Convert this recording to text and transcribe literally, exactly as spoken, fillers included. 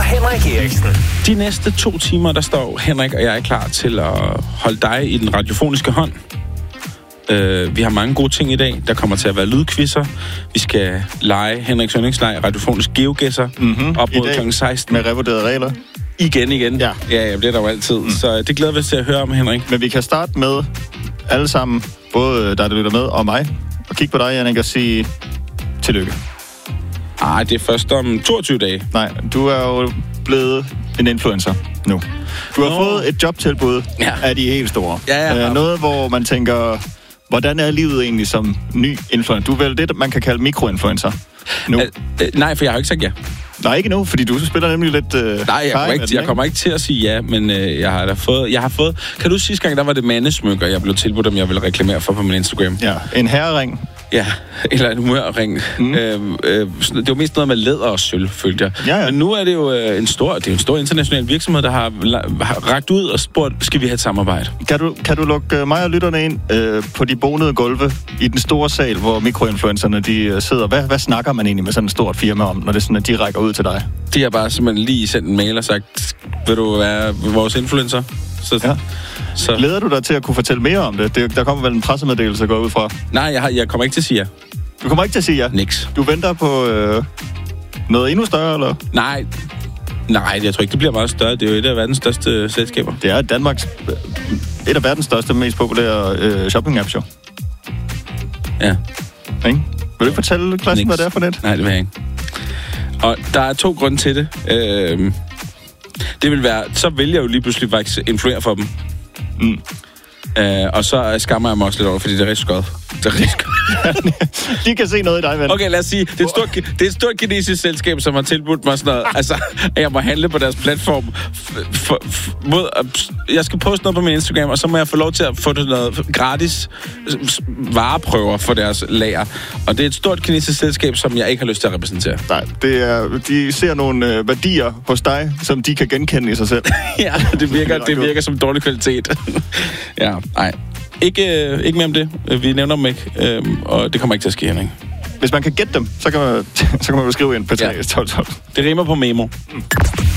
Henrik Eriksen. De næste to timer, der står Henrik og jeg klar til at holde dig i den radiofoniske hånd. Uh, vi har mange gode ting i dag. Der kommer til at være lydquizzer. Vi skal lege Henriks yndlingsleg, radiofonisk geogæsser, mm-hmm. op mod klokken seksten. Med revurderede regler. Igen, igen. Ja, ja, ja det er der jo altid. Mm. Så det glæder vi os til at høre om, Henrik. Men vi kan starte med alle sammen, både dig, der lytter med, og mig, og kigge på dig, Jannik, og sige tillykke. Ej, det er først om toogtyve dage. Nej, du er jo blevet en influencer nu. Du har Nå. fået et jobtilbud ja. af de helt store. Ja, ja, uh, noget, hvor man tænker, hvordan er livet egentlig som ny influencer? Du er vel det, man kan kalde mikroinfluencer nu? Uh, uh, nej, for jeg har ikke sagt ja. Nej, ikke nu, fordi du spiller nemlig lidt... Uh, Nej, jeg kommer, ikke, jeg kommer ikke til at sige ja, men uh, jeg har da fået... Jeg har fået... Kan du sidste gang, der var det mandesmykker, jeg blev tilbudt, om jeg ville reklamere for på min Instagram? Ja, en herrering. Ja, eller en humørring. Mm. Øh, øh, det var mest noget med læder og sølv, følte jeg. Ja, ja. Men nu er det jo øh, en stor, det er en stor international virksomhed, der har, har rakt ud og spurgt, skal vi have et samarbejde? Kan du, kan du lukke mig og lytterne ind øh, på de bonede gulve i den store sal, hvor mikroinfluencerne de øh, sidder? Hvad, hvad snakker man egentlig med sådan et stort firma om, når det sådan, at de rækker ud til dig? De har bare simpelthen lige sendt en mail og sagt, vil du være vores influencer? Så, ja. så. Glæder du dig til at kunne fortælle mere om det? det der kommer vel en pressemeddelelse, der går ud fra? Nej, jeg, har, jeg kommer ikke til at sige ja. Du kommer ikke til at sige ja? Niks. Du venter på øh, noget endnu større, eller? Nej, nej, jeg tror ikke, det bliver meget større. Det er jo et af verdens største selskaber. Det er Danmarks, et af verdens største, mest populære øh, shopping-apps, jo. Ja. Ikke? Vil du ikke fortælle klassen, Niks. Hvad det er for net? Nej, det vil jeg ikke. Og der er to grunde til det. Øh, det vil være, så vil jeg jo lige pludselig faktisk influere for dem. Mm. Øh, og så skammer jeg mig også lidt over, fordi det er rigtig skødt. Det er rigtig skødt. De kan se noget i dig, ven. Okay, lad os sige, det er et stort, det er et stort kinesisk selskab, som har tilbudt mig sådan noget, altså, at jeg må handle på deres platform. For, for, for, mod, jeg skal poste noget på min Instagram, og så må jeg få lov til at få noget gratis vareprøver for deres lager. Og det er et stort kinesisk selskab, som jeg ikke har lyst til at repræsentere. Nej, det er, de ser nogle øh, værdier hos dig, som de kan genkende i sig selv. Ja, det virker, det virker som dårlig kvalitet. Ja, nej. Ikke, øh, ikke mere om det. Vi nævner dem ikke, øh, og det kommer ikke til at ske, Henrik. Hvis man kan gætte dem, så kan man, så kan man jo skrive ind på tre tolv tolv. Det rimer på memo.